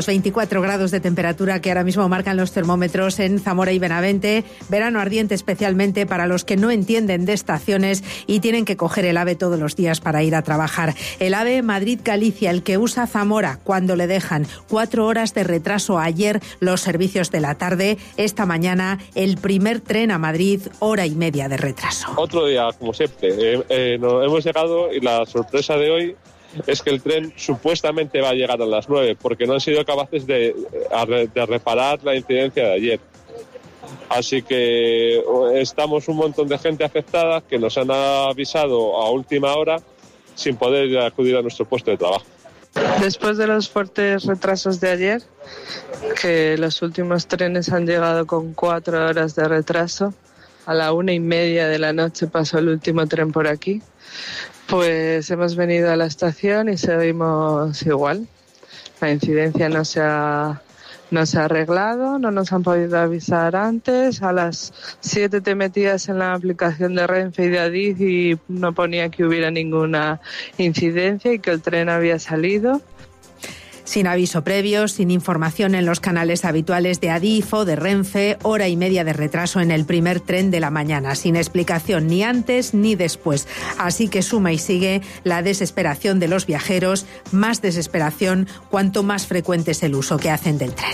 24 grados de temperatura que ahora mismo marcan los termómetros en Zamora y Benavente. Verano ardiente especialmente para los que no entienden de estaciones y tienen que coger el AVE todos los días para ir a trabajar. El AVE Madrid-Galicia, el que usa Zamora cuando le dejan 4 horas de retraso ayer los servicios de la tarde. Esta mañana el primer tren a Madrid, hora y media de retraso. Otro día, como siempre, hemos llegado y la sorpresa de hoy es que el tren supuestamente va a llegar a las 9 porque no han sido capaces de reparar la incidencia de ayer. Así que estamos un montón de gente afectada que nos han avisado a última hora sin poder acudir a nuestro puesto de trabajo. Después de los fuertes retrasos de ayer, que los últimos trenes han llegado con 4 horas de retraso, a la 1:30 de la noche pasó el último tren por aquí. Pues hemos venido a la estación y seguimos igual. La incidencia no se ha arreglado, no nos han podido avisar antes. A las 7 te metías en la aplicación de Renfe y de Adif y no ponía que hubiera ninguna incidencia y que el tren había salido. Sin aviso previo, sin información en los canales habituales de Adif o de Renfe, hora y media de retraso en el primer tren de la mañana, sin explicación ni antes ni después. Así que suma y sigue la desesperación de los viajeros, más desesperación cuanto más frecuente es el uso que hacen del tren.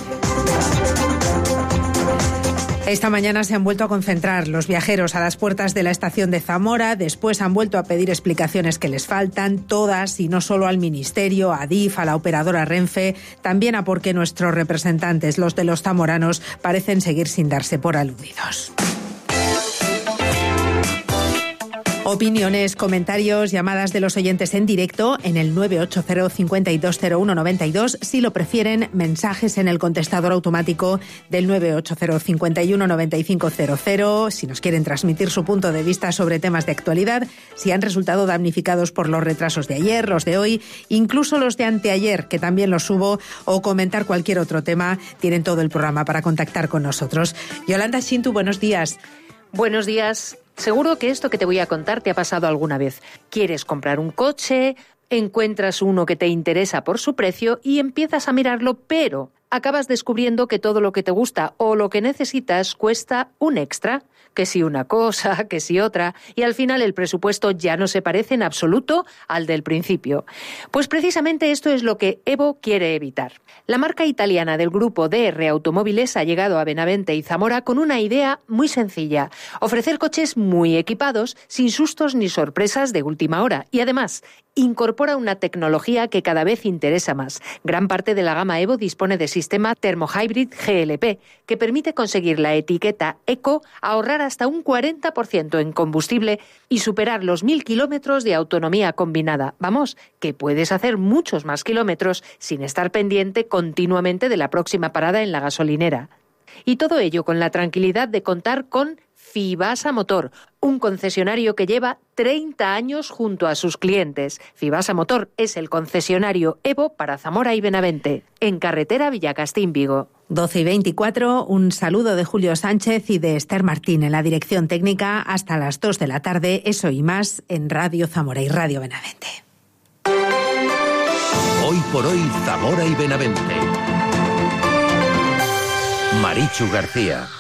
Esta mañana se han vuelto a concentrar los viajeros a las puertas de la estación de Zamora, después han vuelto a pedir explicaciones que les faltan, todas y no solo al Ministerio, a Adif, a la operadora Renfe, también a por qué nuestros representantes, los de los zamoranos, parecen seguir sin darse por aludidos. Opiniones, comentarios, llamadas de los oyentes en directo en el 980-520192. Si lo prefieren, mensajes en el contestador automático del 980-519500. Si nos quieren transmitir su punto de vista sobre temas de actualidad, si han resultado damnificados por los retrasos de ayer, los de hoy, incluso los de anteayer, que también los hubo, o comentar cualquier otro tema, tienen todo el programa para contactar con nosotros. Yolanda Shintu, buenos días. Buenos días. Seguro que esto que te voy a contar te ha pasado alguna vez. Quieres comprar un coche, encuentras uno que te interesa por su precio y empiezas a mirarlo, pero acabas descubriendo que todo lo que te gusta o lo que necesitas cuesta un extra. Que si una cosa, que si otra, y al final el presupuesto ya no se parece en absoluto al del principio. Pues precisamente esto es lo que Evo quiere evitar. La marca italiana del grupo DR Automóviles ha llegado a Benavente y Zamora con una idea muy sencilla: ofrecer coches muy equipados, sin sustos ni sorpresas de última hora, y además incorpora una tecnología que cada vez interesa más. Gran parte de la gama Evo dispone de sistema Thermo-Hybrid GLP, que permite conseguir la etiqueta Eco, ahorrar hasta un 40% en combustible y superar los 1000 kilómetros de autonomía combinada. Vamos, que puedes hacer muchos más kilómetros sin estar pendiente continuamente de la próxima parada en la gasolinera. Y todo ello con la tranquilidad de contar con Fibasa Motor, un concesionario que lleva 30 años junto a sus clientes. Fibasa Motor es el concesionario Evo para Zamora y Benavente, en carretera Villacastín-Vigo. 12:24, un saludo de Julio Sánchez y de Esther Martín en la dirección técnica. Hasta las 2 de la tarde, eso y más en Radio Zamora y Radio Benavente. Hoy por hoy, Zamora y Benavente. Marichu García.